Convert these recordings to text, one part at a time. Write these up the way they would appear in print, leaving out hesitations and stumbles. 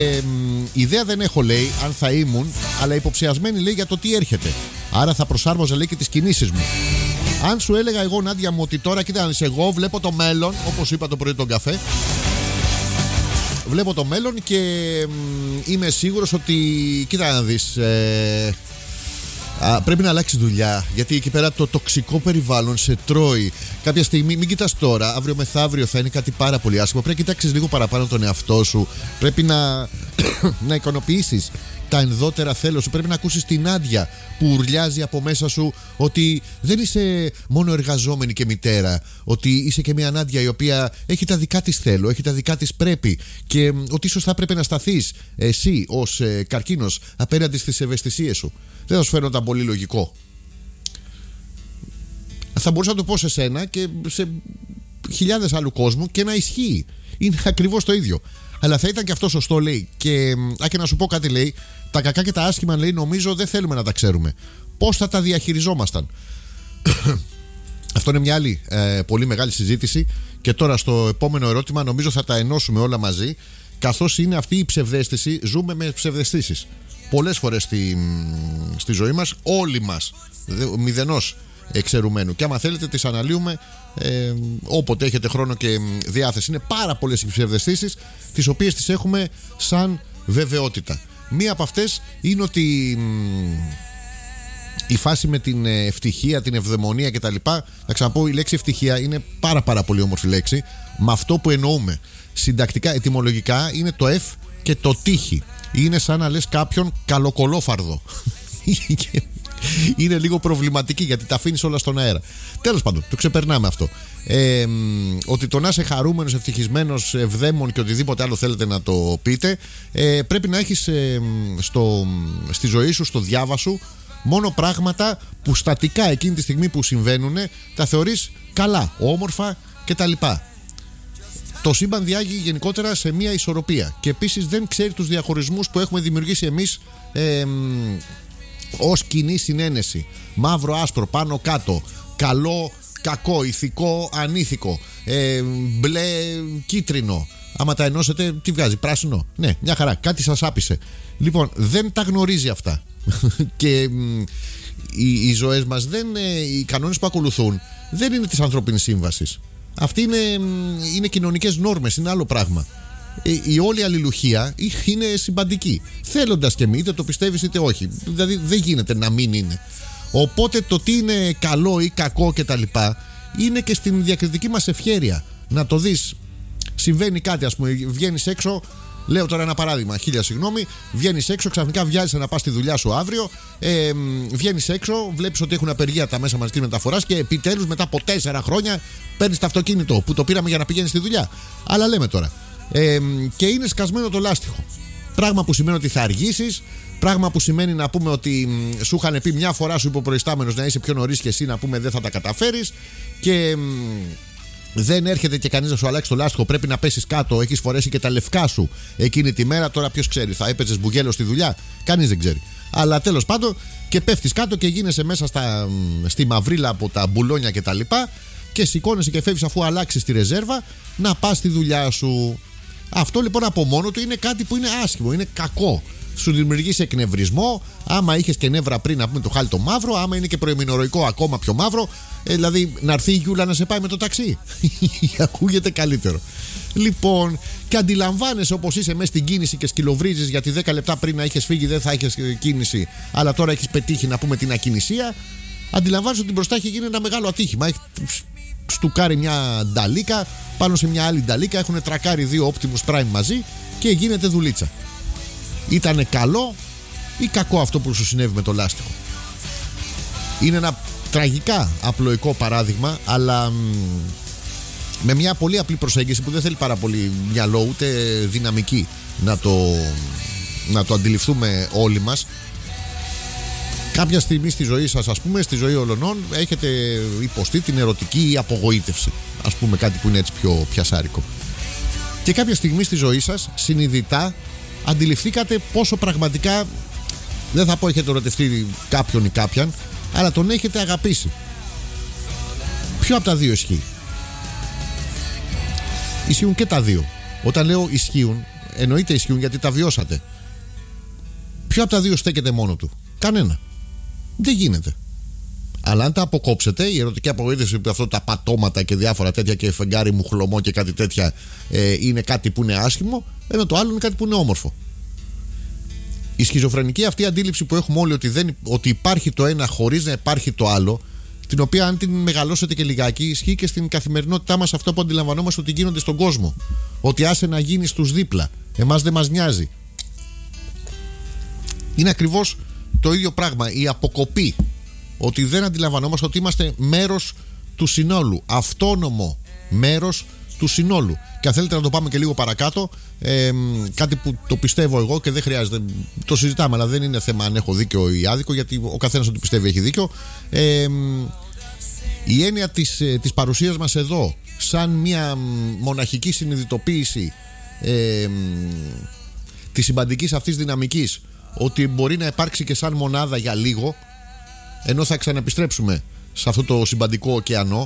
Ιδέα δεν έχω, λέει, αν θα ήμουν, αλλά υποψιασμένη, λέει, για το τι έρχεται. Άρα θα προσάρμοζα, λέει, και τις κινήσεις μου. Αν σου έλεγα εγώ, Νάντια μου, ότι τώρα κοίτα, εγώ βλέπω το μέλλον, όπως είπα το πρωί τον καφέ. Βλέπω το μέλλον και είμαι σίγουρος ότι, κοίτα να δεις, πρέπει να αλλάξει δουλειά. Γιατί εκεί πέρα το τοξικό περιβάλλον σε τρώει. Κάποια στιγμή, μην κοιτάς τώρα, αύριο μεθαύριο θα είναι κάτι πάρα πολύ άσχημο. Πρέπει να κοιτάξεις λίγο παραπάνω τον εαυτό σου. Πρέπει να ικανοποιήσεις τα ενδότερα θέλω σου. Πρέπει να ακούσεις την Νάντια που ουρλιάζει από μέσα σου ότι δεν είσαι μόνο εργαζόμενη και μητέρα. Ότι είσαι και μια Νάντια η οποία έχει τα δικά της θέλω, έχει τα δικά της πρέπει. Και ότι ίσως θα πρέπει να σταθείς εσύ ως καρκίνος απέναντι στις ευαισθησίες σου. Δεν θα σου φαίνονταν πολύ λογικό? Θα μπορούσα να το πω σε σένα και σε χιλιάδες άλλου κόσμου και να ισχύει. Είναι ακριβώς το ίδιο. Αλλά θα ήταν και αυτό σωστό, λέει. Και να σου πω κάτι, λέει. Τα κακά και τα άσχημα, λέει, νομίζω δεν θέλουμε να τα ξέρουμε. Πώς θα τα διαχειριζόμασταν? Αυτό είναι μια άλλη πολύ μεγάλη συζήτηση. Και τώρα στο επόμενο ερώτημα νομίζω θα τα ενώσουμε όλα μαζί. Καθώς είναι αυτή η ψευδαίσθηση, ζούμε με ψευδαισθήσεις πολλές φορές στη ζωή μας. Όλοι μας, μηδενός εξαιρουμένου. Και άμα θέλετε τις αναλύουμε όποτε έχετε χρόνο και διάθεση. Είναι πάρα πολλές οι ψευδαισθήσεις, τις οποίες τις έχουμε σαν βεβαιότητα. Μία από αυτές είναι ότι η φάση με την ευτυχία, την ευδαιμονία κτλ. Θα ξαναπώ, η λέξη ευτυχία είναι πάρα πολύ όμορφη λέξη. Με αυτό που εννοούμε συντακτικά, ετυμολογικά, είναι το F και το τύχη. Είναι σαν να λες κάποιον καλοκολόφαρδο. Είναι λίγο προβληματική γιατί τα αφήνεις όλα στον αέρα. Τέλος πάντων, το ξεπερνάμε αυτό. Ότι το να είσαι χαρούμενος, ευτυχισμένος, ευδαίμων και οτιδήποτε άλλο θέλετε να το πείτε, πρέπει να έχεις στη ζωή σου, στο διάβα σου, μόνο πράγματα που στατικά εκείνη τη στιγμή που συμβαίνουν τα θεωρείς καλά, όμορφα κτλ. Το σύμπαν διάγει γενικότερα σε μια ισορροπία και επίσης δεν ξέρει τους διαχωρισμούς που έχουμε δημιουργήσει εμείς ως κοινή συνένεση. Μαύρο, άσπρο, πάνω, κάτω, καλό, κακό, ηθικό, ανήθικο, μπλε, κίτρινο. Άμα τα ενώσετε, τι βγάζει? Πράσινο. Ναι, μια χαρά, κάτι σας άπησε. Λοιπόν, δεν τα γνωρίζει αυτά. Και οι ζωές μας, οι κανόνες που ακολουθούν δεν είναι της ανθρώπινης σύμβασης. Αυτοί είναι κοινωνικές νόρμες, είναι άλλο πράγμα. Η όλη αλληλουχία είναι συμπαντική. Θέλοντας και μη, είτε το πιστεύεις είτε όχι. Δηλαδή δεν γίνεται να μην είναι. Οπότε το τι είναι καλό ή κακό κτλ. Είναι και στην διακριτική μας ευχέρεια. Να το δεις. Συμβαίνει κάτι, ας πούμε, βγαίνεις έξω. Λέω τώρα ένα παράδειγμα, χίλια συγγνώμη. Βγαίνεις έξω, ξαφνικά βιάζεσαι να πας στη δουλειά σου αύριο. Βγαίνεις έξω, βλέπεις ότι έχουν απεργία τα μέσα μαζικής μεταφοράς και επιτέλους μετά από 4 χρόνια παίρνεις το αυτοκίνητο που το πήραμε για να πηγαίνεις στη δουλειά. Αλλά λέμε τώρα. Και είναι σκασμένο το λάστιχο. Πράγμα που σημαίνει ότι θα αργήσεις. Πράγμα που σημαίνει να πούμε ότι σου είχαν πει μια φορά, σου είπε ο προϊστάμενος να είσαι πιο νωρίς και εσύ να πούμε δεν θα τα καταφέρεις. Και δεν έρχεται και κανείς να σου αλλάξει το λάστιχο. Πρέπει να πέσεις κάτω. Έχεις φορέσει και τα λευκά σου εκείνη τη μέρα. Τώρα ποιος ξέρει, θα έπαιζες μπουγέλο στη δουλειά? Κανείς δεν ξέρει. Αλλά τέλος πάντων, και πέφτεις κάτω και γίνεσαι μέσα στη μαυρίλα από τα μπουλόνια κτλ. Και σηκώνεσαι και φεύγεις αφού αλλάξεις τη ρεζέρβα να πας στη δουλειά σου. Αυτό λοιπόν από μόνο του είναι κάτι που είναι άσχημο, είναι κακό. Σου δημιουργήσει εκνευρισμό. Άμα είχες και νεύρα πριν, να πούμε το χάλι το μαύρο, άμα είναι και προημινορροϊκό ακόμα πιο μαύρο, δηλαδή να έρθει η Γιούλα να σε πάει με το ταξί. Ακούγεται καλύτερο. Λοιπόν, και αντιλαμβάνεσαι όπως είσαι μέσα στην κίνηση και σκυλοβρίζεις γιατί 10 λεπτά πριν να είχες φύγει δεν θα είχες κίνηση, αλλά τώρα έχεις πετύχει να πούμε την ακινησία. Αντιλαμβάνεσαι ότι μπροστά έχει γίνει ένα μεγάλο ατύχημα. Έχει στουκάρει μια νταλίκα πάνω σε μια άλλη νταλίκα, έχουν τρακάρει 2 Optimus Prime μαζί και γίνεται δουλίτσα. Ήτανε καλό ή κακό αυτό που σου συνέβη με το λάστιχο? Είναι ένα τραγικά απλοϊκό παράδειγμα, αλλά με μια πολύ απλή προσέγγιση που δεν θέλει πάρα πολύ μυαλό ούτε δυναμική να το αντιληφθούμε όλοι μας. Κάποια στιγμή στη ζωή σας, ας πούμε, στη ζωή ολονών, έχετε υποστεί την ερωτική απογοήτευση. Ας πούμε κάτι που είναι έτσι πιο πιασάρικο. Και κάποια στιγμή στη ζωή σας, συνειδητά, αντιληφθήκατε πόσο πραγματικά, δεν θα πω έχετε ερωτευτεί κάποιον ή κάποιαν, αλλά τον έχετε αγαπήσει. Ποιο από τα δύο ισχύει? Ισχύουν και τα δύο. Όταν λέω ισχύουν, εννοείται ισχύουν γιατί τα βιώσατε. Ποιο από τα δύο στέκεται μόνο του? Κανένα. Δεν γίνεται. Αλλά αν τα αποκόψετε, η ερωτική απογοήτευση, αυτό τα πατώματα και διάφορα τέτοια και φεγγάρι μου χλωμό και κάτι τέτοια είναι κάτι που είναι άσχημο, ενώ το άλλο είναι κάτι που είναι όμορφο. Η σχιζοφρενική αυτή αντίληψη που έχουμε όλοι ότι υπάρχει το ένα χωρίς να υπάρχει το άλλο, την οποία αν την μεγαλώσετε και λιγάκι, ισχύει και στην καθημερινότητά μας αυτό που αντιλαμβανόμαστε ότι γίνονται στον κόσμο. Ότι άσε να γίνει στους δίπλα. Εμάς δεν μας νοιάζει. Είναι ακριβώς το ίδιο πράγμα. Η αποκοπή. Ότι δεν αντιλαμβανόμαστε ότι είμαστε μέρος του συνόλου. Αυτόνομο μέρος του συνόλου. Και αν θέλετε να το πάμε και λίγο παρακάτω, κάτι που το πιστεύω εγώ και δεν χρειάζεται, το συζητάμε, αλλά δεν είναι θέμα αν έχω δίκιο ή άδικο, γιατί ο καθένας ότι πιστεύει έχει δίκιο. Η έννοια της παρουσίας μας εδώ σαν μια μοναχική συνειδητοποίηση της συμπαντικής αυτής δυναμικής, ότι μπορεί να υπάρξει και σαν μονάδα για λίγο, ενώ θα ξαναεπιστρέψουμε σε αυτό το συμπαντικό ωκεανό,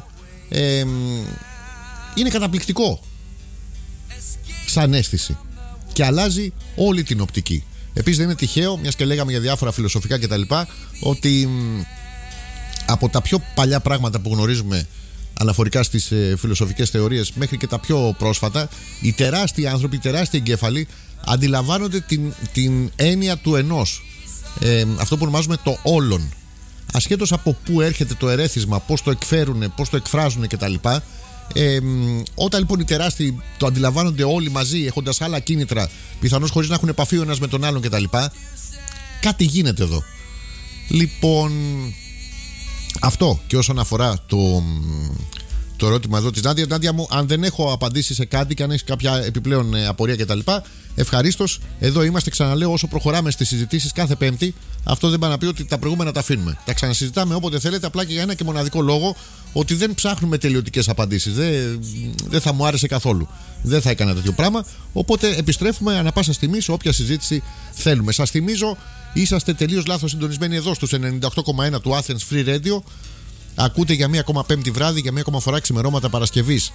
είναι καταπληκτικό σαν αίσθηση και αλλάζει όλη την οπτική. Επίσης δεν είναι τυχαίο, μιας και λέγαμε για διάφορα φιλοσοφικά κτλ, ότι από τα πιο παλιά πράγματα που γνωρίζουμε αναφορικά στις φιλοσοφικές θεωρίες μέχρι και τα πιο πρόσφατα, οι τεράστιοι άνθρωποι, οι τεράστιοι εγκέφαλοι αντιλαμβάνονται την έννοια του ενός, αυτό που ονομάζουμε το όλον, ασχέτως από πού έρχεται το ερέθισμα, πώς το εκφέρουν, πώς το εκφράζουν κτλ. Όταν λοιπόν οι τεράστιοι το αντιλαμβάνονται όλοι μαζί, έχοντας άλλα κίνητρα, πιθανώς χωρίς να έχουν επαφή ο ένας με τον άλλον κτλ., κάτι γίνεται εδώ. Λοιπόν, αυτό και όσον αφορά το ερώτημα εδώ της Νάντια. Νάντια μου, αν δεν έχω απαντήσει σε κάτι και αν έχει κάποια επιπλέον απορία κτλ., ευχαρίστως. Εδώ είμαστε, ξαναλέω, όσο προχωράμε στις συζητήσεις κάθε Πέμπτη. Αυτό δεν πάει να πει ότι τα προηγούμενα τα αφήνουμε. Τα ξανασυζητάμε όποτε θέλετε, απλά και για ένα και μοναδικό λόγο, ότι δεν ψάχνουμε τελειωτικές απαντήσεις. Δεν θα μου άρεσε καθόλου. Δεν θα έκανα τέτοιο πράγμα. Οπότε επιστρέφουμε ανά πάσα στιγμή σε όποια συζήτηση θέλουμε. Σας θυμίζω, είσαστε τελείως λάθος συντονισμένοι εδώ στους 98,1 του Athens Free Radio. Ακούτε για μία ακόμα Πέμπτη βράδυ, για μία ακόμα φορά ξημερώματα Παρασκευής,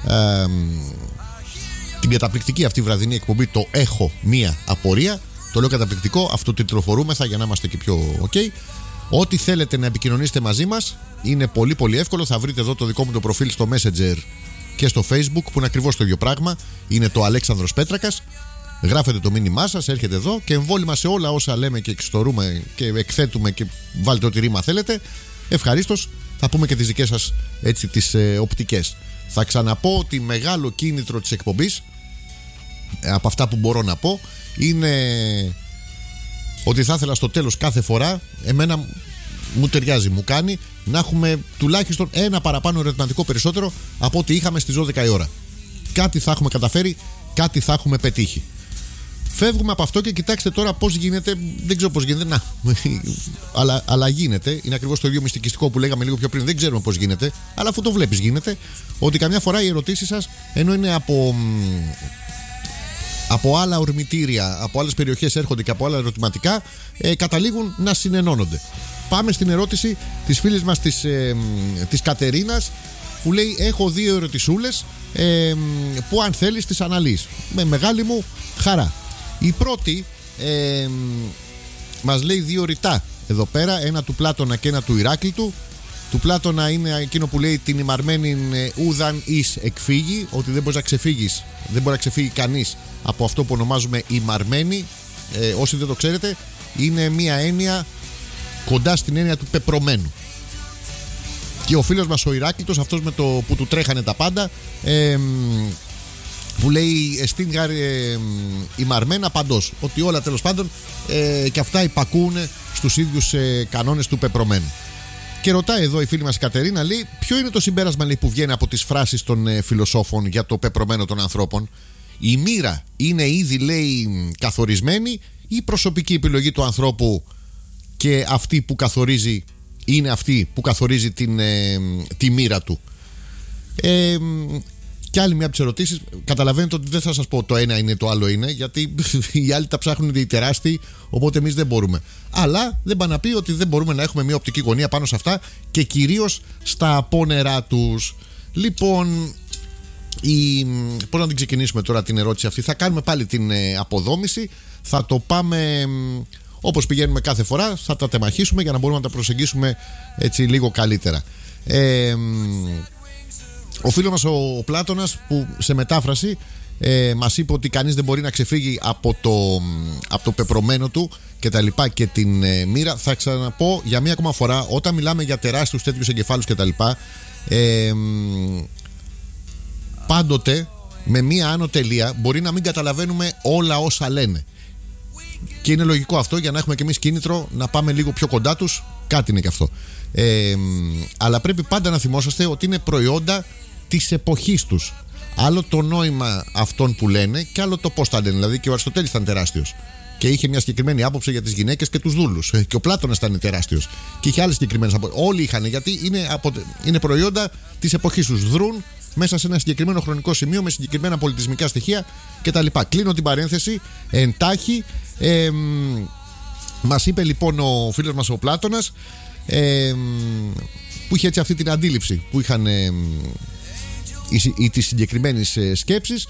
την καταπληκτική αυτή βραδινή εκπομπή, το Έχω Μία Απορία. Το λέω καταπληκτικό, αυτοτιτλοφορούμεθα για να είμαστε και πιο ok. Ό,τι θέλετε να επικοινωνήσετε μαζί μας είναι πολύ πολύ εύκολο. Θα βρείτε εδώ το δικό μου το προφίλ στο Messenger και στο Facebook, που είναι ακριβώς το ίδιο πράγμα. Είναι το Αλέξανδρος Πέτρακας. Γράφετε το μήνυμά σας, έρχεται εδώ και εμβόλυμα σε όλα όσα λέμε και εξιστορούμε και εκθέτουμε και βάλτε ό,τι ρήμα θέλετε. Ευχαρίστως θα πούμε και τις δικές σας έτσι τις οπτικές. Θα ξαναπώ ότι μεγάλο κίνητρο της εκπομπής, από αυτά που μπορώ να πω, είναι ότι θα ήθελα στο τέλος κάθε φορά, εμένα μου ταιριάζει, μου κάνει, να έχουμε τουλάχιστον ένα παραπάνω ερωτηματικό περισσότερο από ό,τι είχαμε στις 12 η ώρα. Κάτι θα έχουμε καταφέρει, κάτι θα έχουμε πετύχει. Φεύγουμε από αυτό και κοιτάξτε τώρα πώς γίνεται. Δεν ξέρω πώς γίνεται. Να, αλλά γίνεται. Είναι ακριβώς το ίδιο μυστικιστικό που λέγαμε λίγο πιο πριν. Δεν ξέρουμε πώς γίνεται. Αλλά αφού το βλέπεις, γίνεται. Ότι καμιά φορά οι ερωτήσεις σας, ενώ είναι από άλλα ορμητήρια, από άλλες περιοχές έρχονται και από άλλα ερωτηματικά, καταλήγουν να συνενώνονται. Πάμε στην ερώτηση της φίλης μας της Κατερίνας, που λέει: έχω δύο ερωτησούλες που αν θέλεις τις αναλύεις. Με μεγάλη μου χαρά. Η πρώτη μας λέει δύο ρητά εδώ πέρα, ένα του Πλάτωνα και ένα του Ηράκλειτου. Του Πλάτωνα είναι εκείνο που λέει: την ημαρμένη ούδαν εις εκφύγει, ότι δεν μπορείς να ξεφύγεις, δεν μπορεί να ξεφύγει κανείς από αυτό που ονομάζουμε ημαρμένη. Όσοι δεν το ξέρετε, είναι μια έννοια κοντά στην έννοια του πεπρωμένου. Και ο φίλος μας ο Ηράκλειτος, αυτός με το που του τρέχανε τα πάντα, που λέει εστίν γάρ ημαρμένα παντός, ότι όλα τέλος πάντων και αυτά υπακούν στους ίδιους κανόνες του πεπρωμένου. Και ρωτάει εδώ η φίλη μας η Κατερίνα, λέει: ποιο είναι το συμπέρασμα, λέει, που βγαίνει από τις φράσεις των φιλοσόφων για το πεπρωμένο των ανθρώπων? Η μοίρα είναι ήδη, λέει, καθορισμένη, ή η προσωπική επιλογή του ανθρώπου και αυτή που καθορίζει είναι αυτή που καθορίζει τη μοίρα του? Και άλλη μια από τις ερωτήσεις. Καταλαβαίνετε ότι δεν θα σας πω το ένα είναι το άλλο είναι, γιατί οι άλλοι τα ψάχνουν οι τεράστιοι, οπότε εμείς δεν μπορούμε. Αλλά δεν πάει να πει ότι δεν μπορούμε να έχουμε μια οπτική γωνία πάνω σε αυτά και κυρίως στα απόνερά τους. Λοιπόν, Πώς να την ξεκινήσουμε τώρα την ερώτηση αυτή? Θα κάνουμε πάλι την αποδόμηση. Θα το πάμε όπως πηγαίνουμε κάθε φορά. Θα τα τεμαχίσουμε για να μπορούμε να τα προσεγγίσουμε έτσι λίγο καλύτερα. Ο φίλος μας ο Πλάτωνας, που σε μετάφραση μας είπε ότι κανείς δεν μπορεί να ξεφύγει από το πεπρωμένο του και τα λοιπά και την μοίρα. Θα ξαναπώ για μία ακόμα φορά, όταν μιλάμε για τεράστιους τέτοιους εγκεφάλους και τα λοιπά, πάντοτε με μία άνω τελεία μπορεί να μην καταλαβαίνουμε όλα όσα λένε. Και είναι λογικό αυτό, για να έχουμε και εμείς κίνητρο να πάμε λίγο πιο κοντά τους. Κάτι είναι και αυτό. Αλλά πρέπει πάντα να θυμόσαστε ότι είναι προϊόντα της εποχής τους. Άλλο το νόημα αυτών που λένε και άλλο το πώς τα λένε. Δηλαδή και ο Αριστοτέλης ήταν τεράστιος και είχε μια συγκεκριμένη άποψη για τις γυναίκες και τους δούλους. Και ο Πλάτωνας ήταν τεράστιος και είχε άλλες συγκεκριμένες άποψεις. Όλοι είχαν, γιατί είναι προϊόντα της εποχής τους. Δρούν μέσα σε ένα συγκεκριμένο χρονικό σημείο με συγκεκριμένα πολιτισμικά στοιχεία κτλ. Κλείνω την παρένθεση εντάχει. Μας είπε λοιπόν ο φίλος μας ο Πλάτωνας, που είχε έτσι αυτή την αντίληψη που είχαν τις συγκεκριμένες σκέψεις,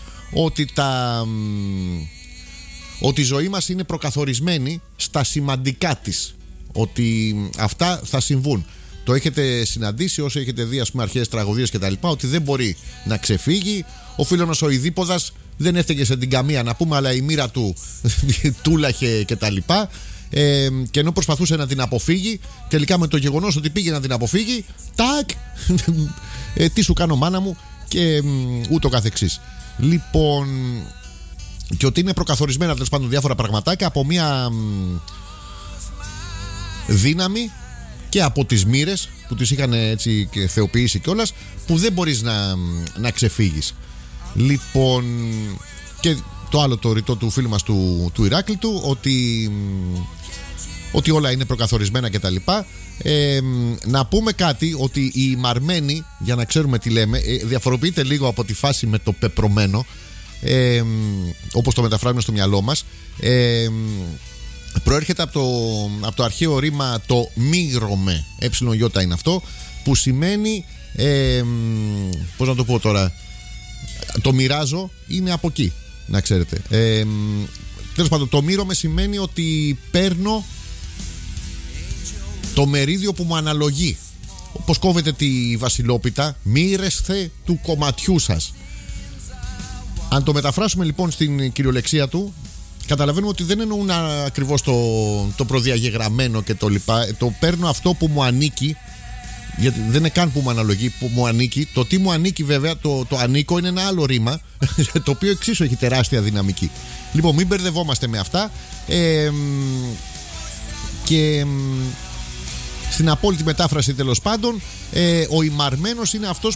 ότι η ζωή μας είναι προκαθορισμένη στα σημαντικά της, ότι αυτά θα συμβούν. Το έχετε συναντήσει όσοι έχετε δει, ας πούμε, αρχαίες τραγωδίες κτλ., ότι δεν μπορεί να ξεφύγει. Ο φίλος μας ο Ιδίποδας δεν έφταιγε σε την καμία, να πούμε, αλλά η μοίρα του τούλαχε κτλ. Και ενώ προσπαθούσε να την αποφύγει, τελικά με το γεγονός ότι πήγε να την αποφύγει, τάκ, τι σου κάνω μάνα μου, και ούτω καθεξής. Λοιπόν, και ότι είναι προκαθορισμένα τέλος πάντων διάφορα πραγματάκια από μια δύναμη και από τις μοίρες που τις είχαν έτσι και θεοποιήσει κιόλας, που δεν μπορείς να ξεφύγεις. Λοιπόν, και το άλλο το ρητό του φίλου μας του Ηράκλειτου, ότι όλα είναι προκαθορισμένα κτλ. Να πούμε κάτι, ότι η μαρμένη, για να ξέρουμε τι λέμε, διαφοροποιείται λίγο από τη φάση με το πεπρωμένο, όπως το μεταφράζουμε στο μυαλό μας. Προέρχεται από το αρχαίο ρήμα το μίγρωμε, εψιλον-γιώτα είναι αυτό, που σημαίνει, πώς να το πω τώρα, το μοιράζω, είναι από εκεί, να ξέρετε. Τέλος πάντων, το μύρωμε σημαίνει ότι παίρνω το μερίδιο που μου αναλογεί. Όπως κόβετε τη βασιλόπιτα, μοίρεσθε του κομματιού σας. Αν το μεταφράσουμε λοιπόν στην κυριολεξία του, καταλαβαίνουμε ότι δεν εννοούν ακριβώς το προδιαγεγραμμένο και το λοιπά. Το παίρνω αυτό που μου ανήκει, γιατί δεν είναι καν που μου αναλογεί, που μου ανήκει. Το τι μου ανήκει, βέβαια, το ανήκω είναι ένα άλλο ρήμα, το οποίο εξίσου έχει τεράστια δυναμική. Λοιπόν, μην μπερδευόμαστε με αυτά. Και στην απόλυτη μετάφραση, τέλος πάντων, ο ημαρμένος είναι αυτός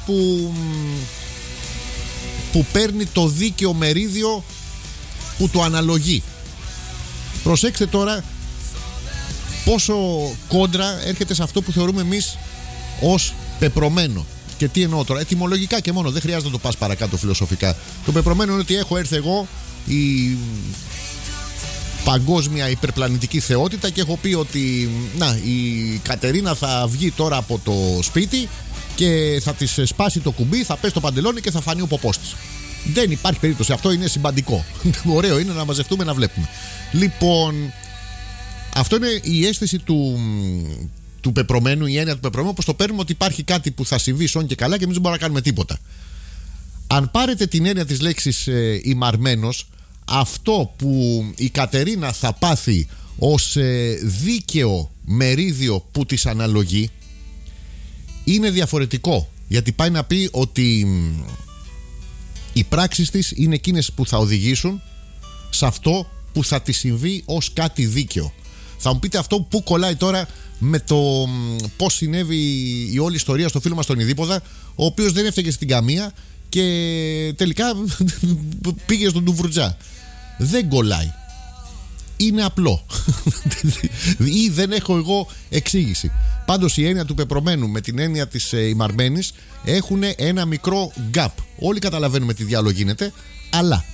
που παίρνει το δίκαιο μερίδιο που του αναλογεί. Προσέξτε τώρα πόσο κόντρα έρχεται σε αυτό που θεωρούμε εμείς ως πεπρωμένο. Και τι εννοώ τώρα? Ετυμολογικά και μόνο, δεν χρειάζεται να το πας παρακάτω φιλοσοφικά. Το πεπρωμένο είναι ότι έχω έρθει εγώ, η παγκόσμια υπερπλανητική θεότητα, και έχω πει ότι η Κατερίνα θα βγει τώρα από το σπίτι και θα της σπάσει το κουμπί, θα πέσει το παντελόνι και θα φανεί ο ποπός της. Δεν υπάρχει περίπτωση, αυτό είναι συμπαντικό. Ωραίο είναι να μαζευτούμε να βλέπουμε. Λοιπόν, αυτό είναι η αίσθηση του πεπρωμένου, η έννοια του πεπρωμένου, όπως το παίρνουμε, ότι υπάρχει κάτι που θα συμβεί σόν και καλά και εμείς δεν μπορούμε να κάνουμε τίποτα. Αν πάρετε την έννοια της λέξης ημαρμένος, αυτό που η Κατερίνα θα πάθει ως δίκαιο μερίδιο που της αναλογεί είναι διαφορετικό, γιατί πάει να πει ότι οι πράξεις της είναι εκείνες που θα οδηγήσουν σε αυτό που θα της συμβεί ως κάτι δίκαιο. Θα μου πείτε, αυτό που κολλάει τώρα με το πώς συνέβη η όλη ιστορία στο φίλο μας τον Ιδίποδα, ο οποίος δεν έφταιγε στην καμία και τελικά πήγε στον Ντουβρουτζά? Δεν κολλάει. Είναι απλό. Ή δεν έχω εγώ εξήγηση. Πάντως η έννοια του πεπρωμένου με την έννοια της ημαρμένης έχουν ένα μικρό gap. Όλοι καταλαβαίνουμε τι διάλογο γίνεται, αλλά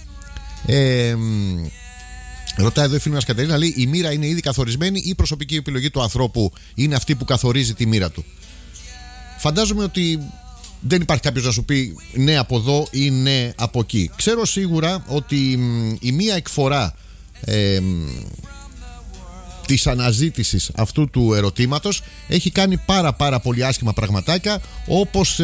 ρωτάει εδώ η φίλη μας Κατερίνα, λέει, η μοίρα είναι ήδη καθορισμένη ή η προσωπική επιλογή του ανθρώπου είναι αυτή που καθορίζει τη μοίρα του? Φαντάζομαι ότι δεν υπάρχει κάποιος να σου πει ναι από εδώ ή ναι από εκεί. Ξέρω σίγουρα ότι η μία εκφορά της αναζήτησης αυτού του ερωτήματος έχει κάνει πάρα πολύ άσχημα πραγματάκια, όπως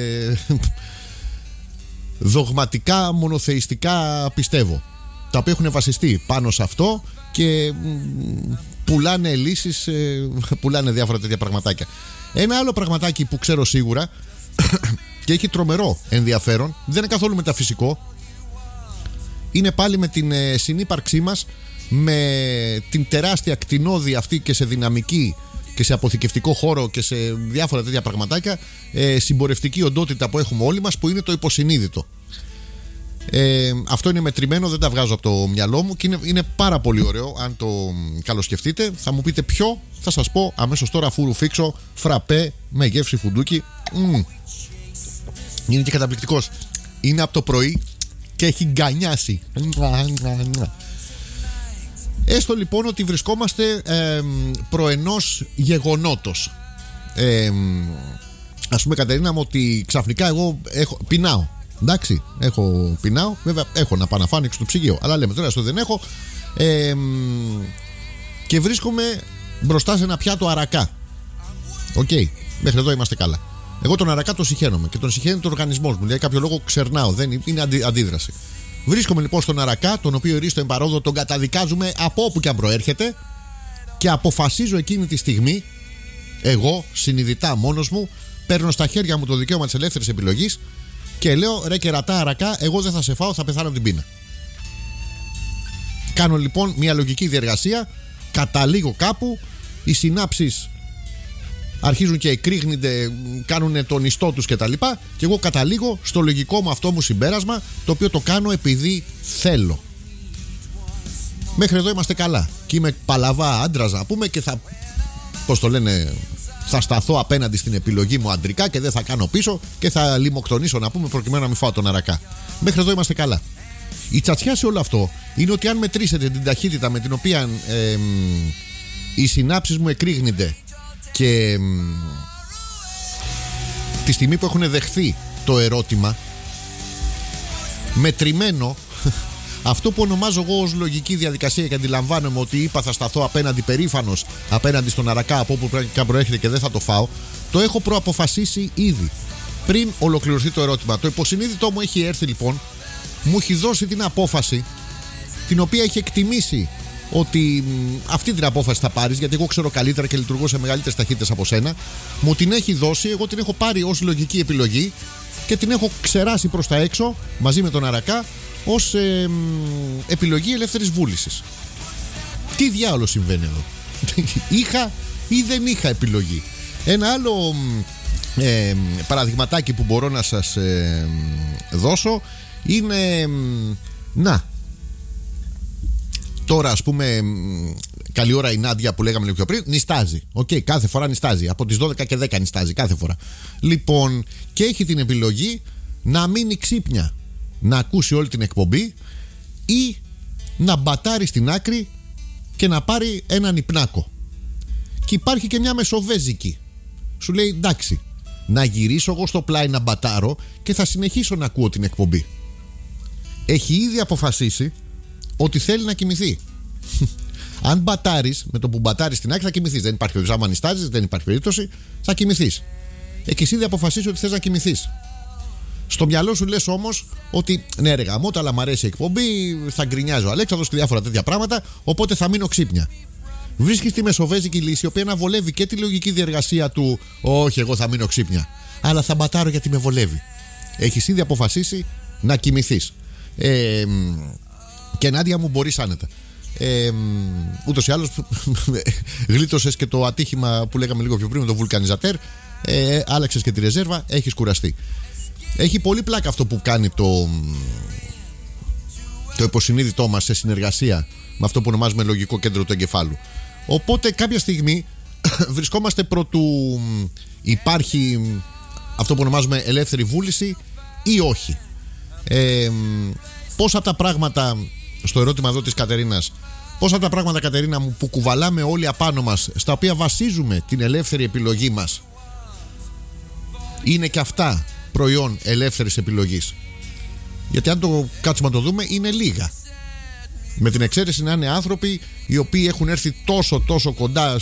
δογματικά μονοθεϊστικά πιστεύω, τα οποία έχουν βασιστεί πάνω σε αυτό και πουλάνε λύσεις, πουλάνε διάφορα τέτοια πραγματάκια. Ένα άλλο πραγματάκι που ξέρω σίγουρα και έχει τρομερό ενδιαφέρον, δεν είναι καθόλου μεταφυσικό, είναι πάλι με την συνύπαρξή μας με την τεράστια κτηνώδη αυτή και σε δυναμική και σε αποθηκευτικό χώρο και σε διάφορα τέτοια πραγματάκια συμπορευτική οντότητα που έχουμε όλοι μας, που είναι το υποσυνείδητο. Αυτό είναι μετρημένο, δεν τα βγάζω από το μυαλό μου και είναι πάρα πολύ ωραίο. Αν το καλοσκεφτείτε, θα μου πείτε ποιο, θα σας πω αμέσως τώρα, αφού ρουφήξω φραπέ με γεύση φουντούκι. Είναι και καταπληκτικός. Είναι από το πρωί και έχει γκανιάσει. Έστω λοιπόν ότι βρισκόμαστε προενός γεγονότος. Ας πούμε, Κατερίνα μου, ότι ξαφνικά εγώ πεινάω. Εντάξει, πεινάω. Βέβαια έχω να πάω να φάω έξω το ψυγείο, αλλά λέμε τώρα στο δεν έχω. Και βρίσκομαι μπροστά σε ένα πιάτο αρακά. Οκ, μέχρι εδώ είμαστε καλά. Εγώ τον αρακά τον συχαίνομαι και τον συχαίνει τον οργανισμό μου. Για κάποιο λόγο ξερνάω, δεν είναι αντίδραση. Βρίσκομαι λοιπόν στον αρακά, τον οποίο ρίστο εμπαρόδο τον καταδικάζουμε από όπου και αν προέρχεται, και αποφασίζω εκείνη τη στιγμή, εγώ συνειδητά μόνος μου, παίρνω στα χέρια μου το δικαίωμα της ελεύθερης επιλογής και λέω: ρε κερατά αρακά, εγώ δεν θα σε φάω, θα πεθάνω από την πείνα. Κάνω λοιπόν μια λογική διεργασία, καταλήγω κάπου, οι συνάψεις αρχίζουν και εκρήγνεται, κάνουν τον ιστό τους κτλ. Και εγώ καταλήγω στο λογικό μου αυτό μου συμπέρασμα, το οποίο το κάνω επειδή θέλω. Μέχρι εδώ είμαστε καλά. Και είμαι παλαβά άντρας, να πούμε, και θα, πώς το λένε, θα σταθώ απέναντι στην επιλογή μου αντρικά και δεν θα κάνω πίσω και θα λιμοκτονήσω, να πούμε, προκειμένου να μην φάω τον αρακά. Μέχρι εδώ είμαστε καλά. Η τσατσιά σε όλο αυτό είναι ότι αν μετρήσετε την ταχύτητα με την οποία οι συνάψεις μου εκρήγνεται και τη στιγμή που έχουν δεχθεί το ερώτημα, μετρημένο, αυτό που ονομάζω εγώ ως λογική διαδικασία, και αντιλαμβάνομαι ότι είπα θα σταθώ απέναντι περήφανος απέναντι στον αρακά από όπου πρέπει να προέρχεται και δεν θα το φάω, το έχω προαποφασίσει ήδη πριν ολοκληρωθεί το ερώτημα. Το υποσυνείδητό μου έχει έρθει λοιπόν, μου έχει δώσει την απόφαση, την οποία έχει εκτιμήσει ότι αυτή την απόφαση θα πάρεις, γιατί εγώ ξέρω καλύτερα και λειτουργώ σε μεγαλύτερες ταχύτητες από σένα. Μου την έχει δώσει, εγώ την έχω πάρει ως λογική επιλογή και την έχω ξεράσει προς τα έξω μαζί με τον αρακά ως επιλογή ελεύθερης βούλησης. Τι διάολο συμβαίνει εδώ? Είχα ή δεν είχα επιλογή? Ένα άλλο παραδειγματάκι που μπορώ να σας δώσω είναι, να, τώρα ας πούμε, καλή ώρα η Νάντια που λέγαμε λίγο πιο πριν, νηστάζει. Κάθε φορά νηστάζει. Από τις 12 και 10 νηστάζει κάθε φορά. Λοιπόν, και έχει την επιλογή να μείνει ξύπνια, να ακούσει όλη την εκπομπή, ή να μπατάρει στην άκρη και να πάρει έναν υπνάκο. Και υπάρχει και μια μεσοβέζικη. Σου λέει εντάξει, να γυρίσω εγώ στο πλάι να μπατάρω και θα συνεχίσω να ακούω την εκπομπή. Έχει ήδη αποφασίσει ότι θέλει να κοιμηθεί. Αν μπατάρεις, με το που μπατάρεις στην άκρη θα κοιμηθείς. Δεν υπάρχει περίπτωση. Άμα νηστάζεις, δεν υπάρχει περίπτωση, θα κοιμηθείς. Έχεις ήδη αποφασίσει ότι θες να κοιμηθείς. Στο μυαλό σου λες όμως ότι ναι, ρε γαμώτα, αλλά μ' αρέσει η εκπομπή, θα γκρινιάζει ο Αλέξανδρος και διάφορα τέτοια πράγματα, οπότε θα μείνω ξύπνια. Βρίσκεις τη μεσοβέζικη λύση, η οποία να βολεύει και τη λογική διεργασία του όχι, εγώ θα μείνω ξύπνια, αλλά θα μπατάρω γιατί με βολεύει. Έχεις ήδη αποφασίσει να κοιμηθείς. Και Νάντια μου, μπορείς άνετα. Ούτως ή άλλως γλίτωσες και το ατύχημα που λέγαμε λίγο πιο πριν με το βουλκανιζατέρ, άλλαξες και τη ρεζέρβα, έχεις κουραστεί. Έχει πολύ πλάκα αυτό που κάνει το υποσυνείδητό μας σε συνεργασία με αυτό που ονομάζουμε λογικό κέντρο του εγκεφάλου. Οπότε κάποια στιγμή βρισκόμαστε προτού υπάρχει αυτό που ονομάζουμε ελεύθερη βούληση ή όχι. Πώς από τα πράγματα, στο ερώτημα εδώ της Κατερίνας, πώς από τα πράγματα, Κατερίνα μου, που κουβαλάμε όλοι απάνω μας, στα οποία βασίζουμε την ελεύθερη επιλογή μας, είναι και αυτά προϊόν ελεύθερης επιλογής. Γιατί αν το κάτσουμε να το δούμε, είναι λίγα. Με την εξαίρεση να είναι άνθρωποι οι οποίοι έχουν έρθει τόσο κοντά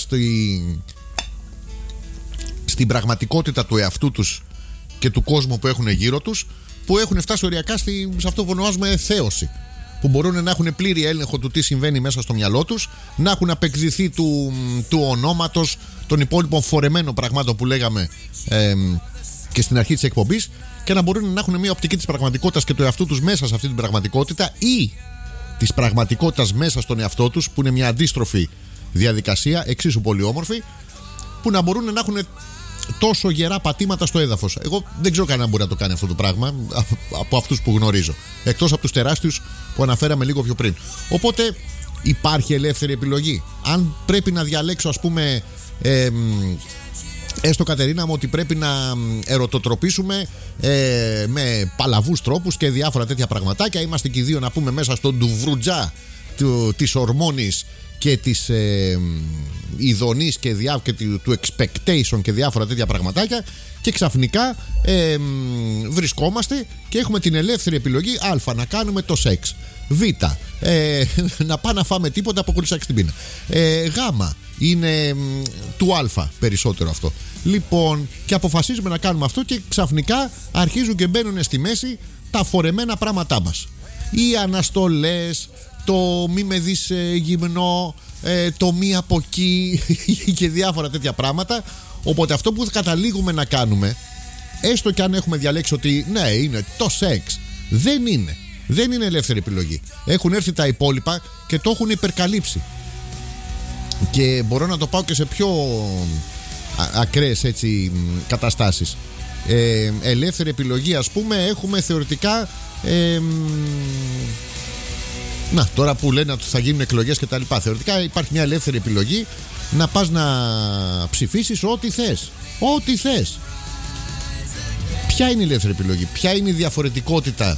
στην πραγματικότητα του εαυτού τους και του κόσμου που έχουν γύρω τους, που έχουν φτάσει οριακά σε αυτό που ονομάζουμε θέωση. Που μπορούν να έχουν πλήρη έλεγχο του τι συμβαίνει μέσα στο μυαλό τους, να έχουν απεκδηθεί του ονόματος, των υπόλοιπων φορεμένων πραγμάτων που λέγαμε και στην αρχή της εκπομπής, και να μπορούν να έχουν μια οπτική της πραγματικότητας και του εαυτού τους μέσα σε αυτή την πραγματικότητα, ή της πραγματικότητας μέσα στον εαυτό τους, που είναι μια αντίστροφη διαδικασία, εξίσου πολύ όμορφη, που να μπορούν να έχουν τόσο γερά πατήματα στο έδαφος. Εγώ δεν ξέρω κανένα μπορεί να το κάνει αυτό το πράγμα από αυτούς που γνωρίζω, εκτός από τους τεράστιους που αναφέραμε λίγο πιο πριν. Οπότε υπάρχει ελεύθερη επιλογή. Αν πρέπει να διαλέξω, ας πούμε, έστω, Κατερίνα μου, ότι πρέπει να ερωτοτροπήσουμε με παλαβούς τρόπους και διάφορα τέτοια πραγματάκια, είμαστε και οι δύο, να πούμε, μέσα στον ντουβρουτζά της ορμόνης και της ειδονής και του expectation και διάφορα τέτοια πραγματάκια, και ξαφνικά βρισκόμαστε και έχουμε την ελεύθερη επιλογή: α, να κάνουμε το σεξ, β, να πάμε να φάμε τίποτα από χωρίς στην πείνα, γ, είναι του α περισσότερο αυτό. Λοιπόν, και αποφασίζουμε να κάνουμε αυτό, και ξαφνικά αρχίζουν και μπαίνουν στη μέση τα φορεμένα πράγματά μας. Οι αναστολές, το μη με δεις γυμνό, το μη από εκεί και διάφορα τέτοια πράγματα. Οπότε αυτό που καταλήγουμε να κάνουμε, έστω και αν έχουμε διαλέξει ότι ναι, είναι το σεξ, δεν είναι ελεύθερη επιλογή. Έχουν έρθει τα υπόλοιπα και το έχουν υπερκαλύψει. Και μπορώ να το πάω και σε πιο ακραίες έτσι καταστάσεις. Ελεύθερη επιλογή, ας πούμε, έχουμε θεωρητικά να, τώρα που λένε ότι θα γίνουν εκλογές και τα λοιπά, θεωρητικά υπάρχει μια ελεύθερη επιλογή να πας να ψηφίσεις ό,τι θες. Ό,τι θες. Ποια είναι η ελεύθερη επιλογή? Ποια είναι η διαφορετικότητα